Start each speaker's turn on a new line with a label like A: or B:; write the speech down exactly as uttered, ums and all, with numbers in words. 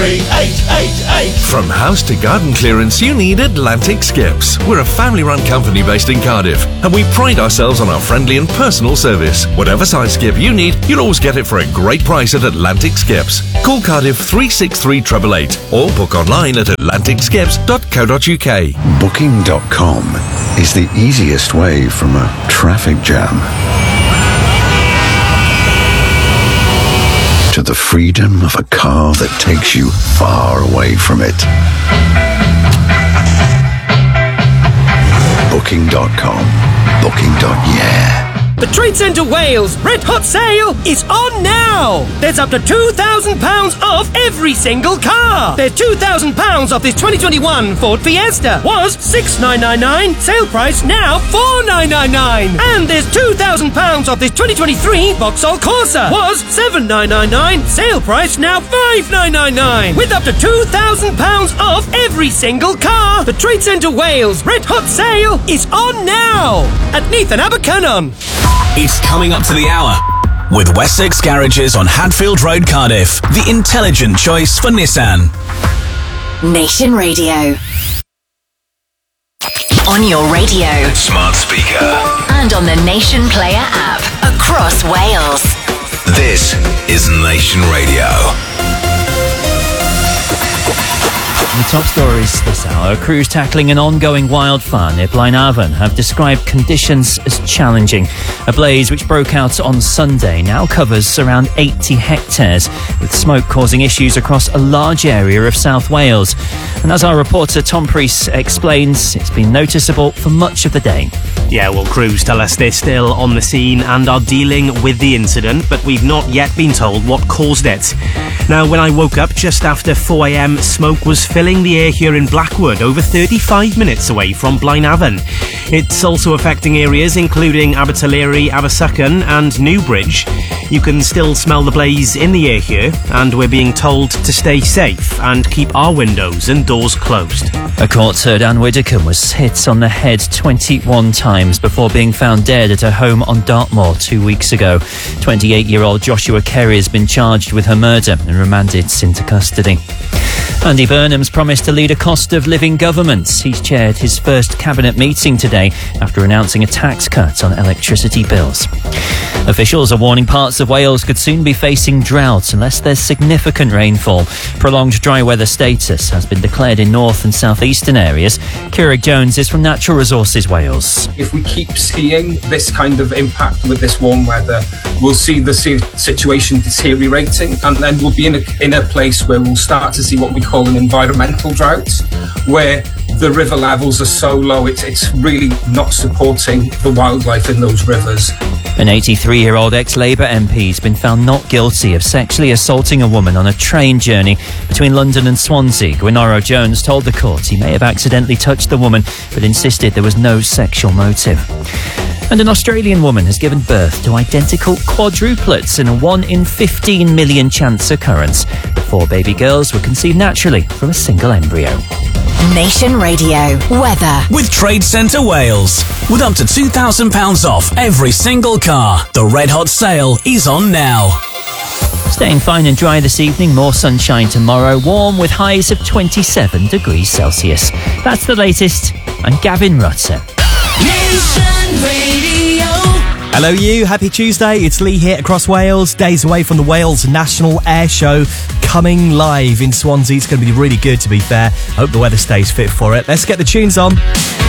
A: three eight eight eight.
B: From house to garden clearance, you need Atlantic Skips. We're a family-run company based in Cardiff, and we pride ourselves on our friendly and personal service. Whatever size skip you need, you'll always get it for a great price at Atlantic Skips. Call Cardiff three six three eight eight eight or book online at atlantic skips dot co dot uk.
C: Booking dot com is the easiest way from a traffic jam to the freedom of a car that takes you far away from it. Booking dot com. Booking. Yeah.
D: The Trade Centre Wales Red Hot Sale is on now! There's up to two thousand pounds off every single car! There's two thousand pounds off this twenty twenty-one Ford Fiesta. Was six thousand nine hundred ninety-nine pounds, sale price now four thousand nine hundred ninety-nine pounds. And there's two thousand pounds off this twenty twenty-three Vauxhall Corsa. Was seven thousand nine hundred ninety-nine pounds, sale price now five thousand nine hundred ninety-nine pounds. With up to two thousand pounds off every single car! The Trade Centre Wales Red Hot Sale is on now! At Neath and Abercynon.
E: It's coming up to the hour with Wessex Garages on Hadfield Road, Cardiff. The intelligent choice for Nissan.
F: Nation Radio. On your radio.
E: Smart speaker.
F: And on the Nation Player app. Across Wales.
E: This is Nation Radio.
G: The top stories this hour. Crews tackling an ongoing wildfire near Blaenavon have described conditions as challenging. A blaze which broke out on Sunday now covers around eighty hectares, with smoke causing issues across a large area of South Wales. And as our reporter Tom Priest explains, it's been noticeable for much of the day.
H: Yeah, well, crews tell us they're still on the scene and are dealing with the incident, but we've not yet been told what caused it. Now, when I woke up just after four a.m, smoke was filling the air here in Blackwood, over thirty-five minutes away from Blaenavon. It's also affecting areas including Abertillery, Abersucken and Newbridge. You can still smell the blaze in the air here, and we're being told to stay safe and keep our windows and doors closed.
G: A court heard Anne Widdecombe was hit on the head twenty-one times before being found dead at her home on Dartmoor two weeks ago. twenty-eight-year-old Joshua Kerry has been charged with her murder and remanded into custody. Andy Burnham's promised to lead a cost-of-living government. He's chaired his first cabinet meeting today after announcing a tax cut on electricity bills. Officials are warning parts of Wales could soon be facing drought unless there's significant rainfall. Prolonged dry weather status has been declared in north and southeastern areas. Keurig Jones is from Natural Resources Wales.
I: If we keep seeing this kind of impact with this warm weather, we'll see the situation deteriorating, and then we'll be in a, in a place where we'll start to see what we call an environmental drought, where the river levels are so low it's, it's really not supporting the wildlife in those rivers.
G: An eighty-three-year-old ex-Labour M P has been found not guilty of sexually assaulting a woman on a train journey between London and Swansea. Gwenoro Jones told the court he may have accidentally touched the woman, but insisted there was no sexual motive. And an Australian woman has given birth to identical quadruplets in a one in fifteen million chance occurrence. The four baby girls were conceived naturally from a single embryo.
F: Nation Radio weather
E: with Trade Centre Wales. With up to two thousand pounds off every single car, the Red Hot Sale is on now.
G: Staying fine and dry this evening, more sunshine tomorrow, warm with highs of twenty-seven degrees Celsius. That's the latest. I'm Gavin Rutter.
J: Nation Radio.
K: Hello you, happy Tuesday. It's Lee here across Wales, days away from the Wales National Air Show, coming live in Swansea. It's going to be really good, to be fair. I hope the weather stays fit for it. Let's get the tunes on.